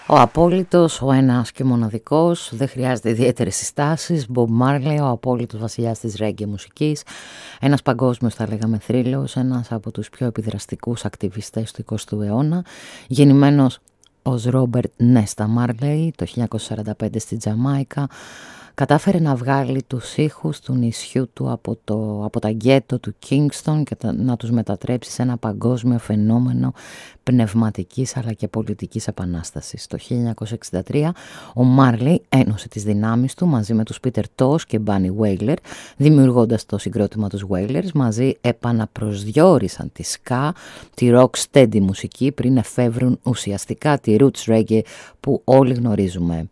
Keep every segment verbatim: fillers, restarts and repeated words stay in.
Ο απόλυτος, ο ένας και μοναδικός, δεν χρειάζεται ιδιαίτερες συστάσεις. Bob Marley, ο απόλυτος βασιλιάς της ρέγγε μουσικής, ένας παγκόσμιος θα λέγαμε θρύλος, ένας από τους πιο επιδραστικούς ακτιβιστές του εικοστού αιώνα, γεννημένος ως Ρόμπερτ Νέστα Μάρλεϊ το χίλια εννιακόσια σαράντα πέντε στη Τζαμάικα. Κατάφερε να βγάλει τους ήχους του νησιού του από, το, από τα γκέτο του Kingston και να τους μετατρέψει σε ένα παγκόσμιο φαινόμενο πνευματικής αλλά και πολιτικής επανάστασης. Το χίλια εννιακόσια εξήντα τρία ο Μάρλεϊ ένωσε τις δυνάμεις του μαζί με τους Peter Tosh και Bunny Wailer, δημιουργώντας το συγκρότημα τους Wailers. Μαζί επαναπροσδιορίσαν τη ska, τη rock steady μουσική πριν εφεύρουν ουσιαστικά τη roots reggae που όλοι γνωρίζουμε.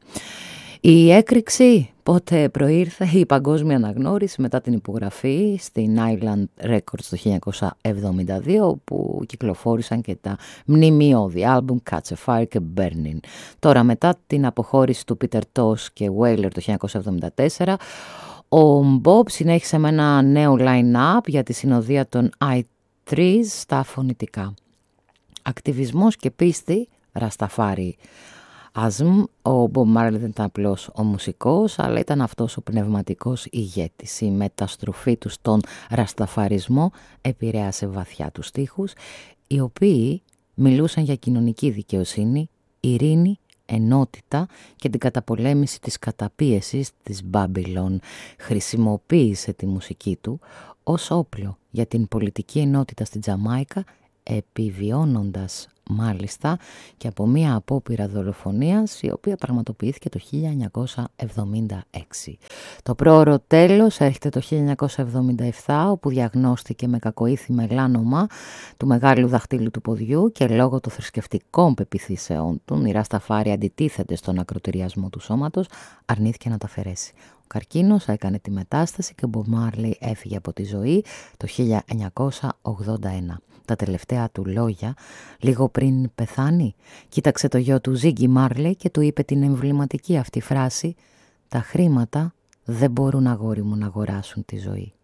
Η έκρηξη πότε προήρθε, η παγκόσμια αναγνώριση μετά την υπογραφή στην Island Records το χίλια εννιακόσια εβδομήντα δύο, που κυκλοφόρησαν και τα μνημειώδη άλμπουμ Catch a Fire και Burning. Τώρα μετά την αποχώρηση του Peter Tosh και Wailer το χίλια εννιακόσια εβδομήντα τέσσερα, ο Bob συνέχισε με ένα νέο line-up για τη συνοδεία των άι θρι στα φωνητικά. Ακτιβισμός και πίστη, Ρασταφάρι. Αζμ, ο Bob Marley δεν ήταν απλώς ο μουσικός, αλλά ήταν αυτός ο πνευματικός ηγέτης. Η μεταστροφή του στον ρασταφαρισμό επηρέασε βαθιά τους στίχους, οι οποίοι μιλούσαν για κοινωνική δικαιοσύνη, ειρήνη, ενότητα και την καταπολέμηση της καταπίεσης της Μπάμπυλον. Χρησιμοποίησε τη μουσική του ως όπλο για την πολιτική ενότητα στην Τζαμάικα, επιβιώνοντας μάλιστα και από μια απόπειρα δολοφονίας η οποία πραγματοποιήθηκε το χίλια εννιακόσια εβδομήντα έξι. Το πρόωρο τέλος έρχεται το χίλια εννιακόσια εβδομήντα επτά, όπου διαγνώστηκε με κακοήθη μελάνομα του μεγάλου δαχτύλου του ποδιού και λόγω των θρησκευτικών πεποιθήσεών του, οι Ρασταφάρι αντιτίθενται στον ακροτηριασμό του σώματος, αρνήθηκε να τα αφαιρέσει. Ο καρκίνος έκανε τη μετάσταση και ο Bob Marley έφυγε από τη ζωή το χίλια εννιακόσια ογδόντα ένα. Τα τελευταία του λόγια, λίγο πριν πεθάνει, κοίταξε το γιο του Ζίγκι Μάρλεϊ και του είπε την εμβληματική αυτή φράση: «Τα χρήματα δεν μπορούν, αγόρι μου, να αγοράσουν τη ζωή».